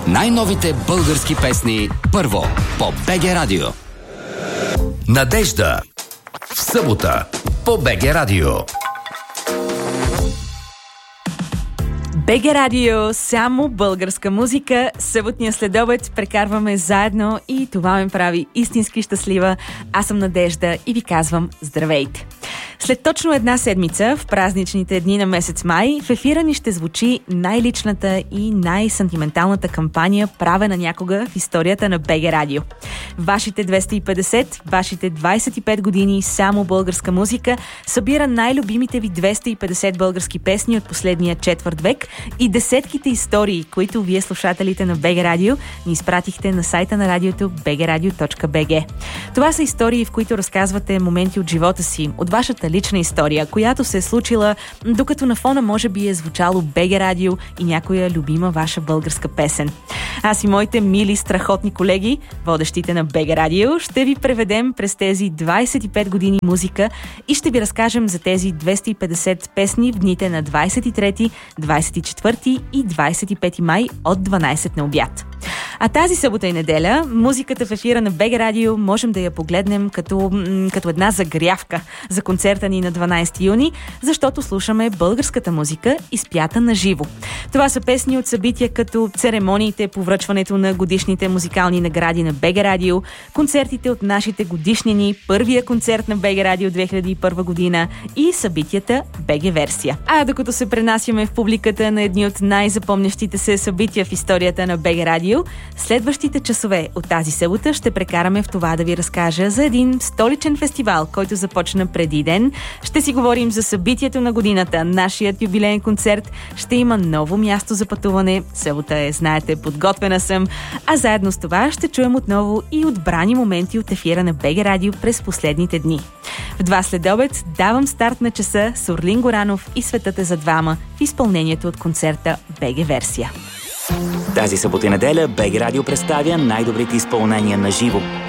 Най-новите български песни първо по БГ Радио. Надежда в събота по БГ Радио. БГ Радио, само българска музика. Съботния следобед прекарваме заедно и това ме прави истински щастлива. Аз съм Надежда и ви казвам здравейте! След точно една седмица, в празничните дни на месец май, в ефира ни ще звучи най-личната и най-сантименталната кампания, правена някога в историята на БГ Радио. Вашите 250, вашите 25 години само българска музика събира най-любимите ви 250 български песни от последния четвърт век и десетките истории, които вие, слушателите на БГ Радио, ни изпратихте на сайта на радиото bgradio.bg. Това са истории, в които разказвате моменти от живота си, от вашата лична история, която се е случила, докато на фона може би е звучало БГ Радио и някоя любима ваша българска песен. Аз и моите мили, страхотни колеги, водещите на БГ Радио, ще ви преведем през тези 25 години музика и ще ви разкажем за тези 250 песни в дните на 23, 24 и 25 май от 12 на обяд. А тази събота и неделя музиката в ефира на БГ Радио можем да я погледнем като една загрявка за концерта ни на 12 юни, защото слушаме българската музика, изпята на живо. Това са песни от събития като церемониите по връчването на годишните музикални награди на БГ Радио, концертите от нашите годишнини, първия концерт на БГ Радио 2001 година и събитията БГ Версия. А докато се пренасяме в публиката на едни от най-запомнящите се събития в историята на БГ Радио, следващите часове от тази събота ще прекараме в това да ви разкажа за един столичен фестивал, който започна преди ден. Ще си говорим за събитието на годината. Нашият юбилеен концерт ще има ново място за пътуване. Събота е, знаете, подготвена съм. А заедно с това ще чуем отново и отбрани моменти от ефира на БГ Радио през последните дни. В 2 следобед давам старт на часа с Орлин Горанов и Светът е за двама в изпълнението от концерта БГ Версия. Тази събота и неделя БГ Радио представя най-добрите изпълнения на живо.